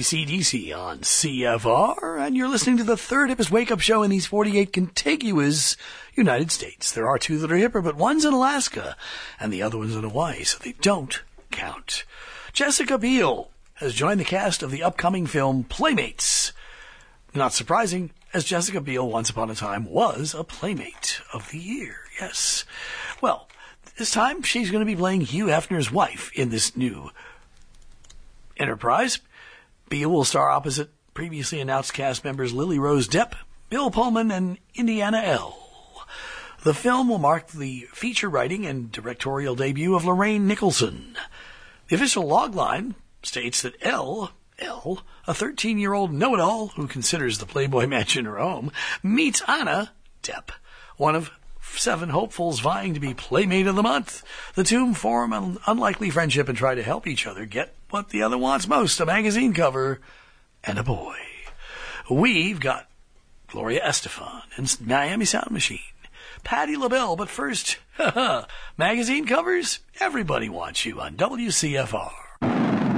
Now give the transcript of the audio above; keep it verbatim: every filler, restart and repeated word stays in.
C D C on C F R, and you're listening to the third hippest wake-up show in these forty-eight contiguous United States. There are two that are hipper, but one's in Alaska, and the other one's in Hawaii, so they don't count. Jessica Biel has joined the cast of the upcoming film Playmates. Not surprising, as Jessica Biel once upon a time was a Playmate of the Year, yes. Well, this time she's going to be playing Hugh Hefner's wife in this new enterprise. Biel will star opposite previously announced cast members Lily Rose Depp, Bill Pullman, and Indiana Elle. The film will mark the feature writing and directorial debut of Lorraine Nicholson. The official logline states that Elle, Elle, a thirteen-year-old know-it-all who considers the Playboy Mansion her home, meets Anna Depp, one of seven hopefuls vying to be Playmate of the Month. The two form an unlikely friendship and try to help each other get what the other wants most, a magazine cover and a boy. We've got Gloria Estefan and Miami Sound Machine, Patti LaBelle, but first, magazine covers? Everybody wants you on W C F R.